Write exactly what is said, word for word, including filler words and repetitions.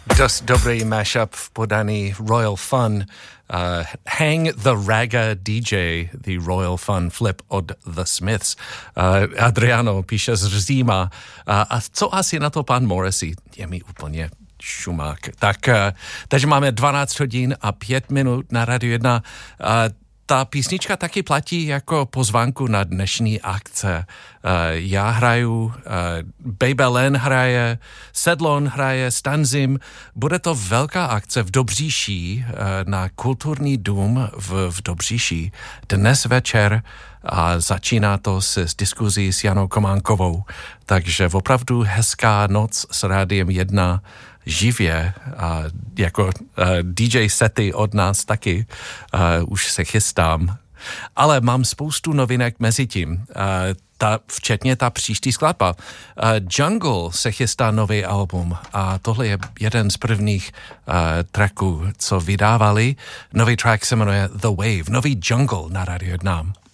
Dost dobrý mashup v podaní Royal Fun. Uh, Hang the Ragga D J, the Royal Fun flip od The Smiths. Uh, Adriano píše z Říma. Uh, a co asi na to pan Morrissey? Je mi úplně šumák. Tak, uh, takže máme dvanáct hodin a pět minut na Radio jedna. Uh, Ta písnička taky platí jako pozvánku na dnešní akce. Uh, já hraju, uh, Baby Len hraje, Sedlon hraje, Stanzim. Bude to velká akce v Dobříší, uh, na Kulturní dům v, v Dobříší. Dnes večer a začíná to s, s diskuzí s Janou Kománkovou. Takže opravdu hezká noc s Rádiem jedna živě, a jako uh, D J sety od nás taky, uh, už se chystám. Ale mám spoustu novinek mezi tím, uh, ta, včetně ta příští skladba. Uh, Jungle se chystá nový album a tohle je jeden z prvních uh, tracků, co vydávali. Nový track se jmenuje The Wave, nový Jungle na Radio jedna.